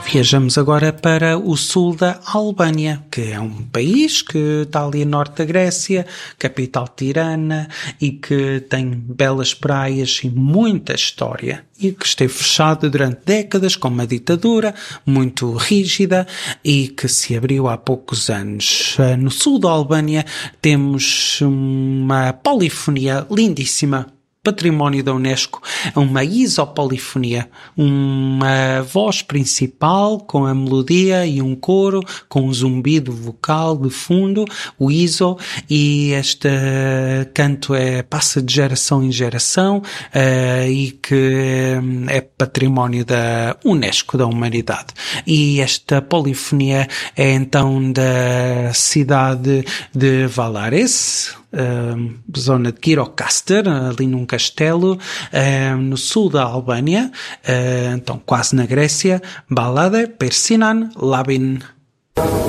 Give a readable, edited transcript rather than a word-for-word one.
Viajamos agora para o sul da Albânia, que é um país que está ali a norte da Grécia, capital Tirana, e que tem belas praias e muita história, e que esteve fechado durante décadas com uma ditadura muito rígida e que se abriu há poucos anos. No sul da Albânia temos uma polifonia lindíssima, património da Unesco, uma isopolifonia, uma voz principal com a melodia e um coro com um zumbido vocal de fundo, o iso, e este canto passa de geração em geração e que é património da Unesco, da humanidade. E esta polifonia é então da cidade de Valares, zona de Gjirokastër, ali num castelo, no sul da Albânia, então quase na Grécia, Balade Persinan Labin.